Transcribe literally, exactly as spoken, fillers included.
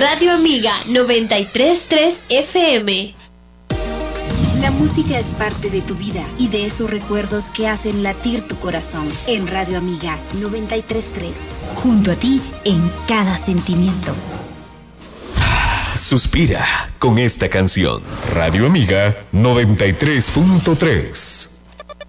Radio Amiga noventa y tres punto tres F M. La música es parte de tu vida y de esos recuerdos que hacen latir tu corazón. En Radio Amiga noventa y tres punto tres. Junto a ti en cada sentimiento. Suspira con esta canción. Radio Amiga noventa y tres punto tres.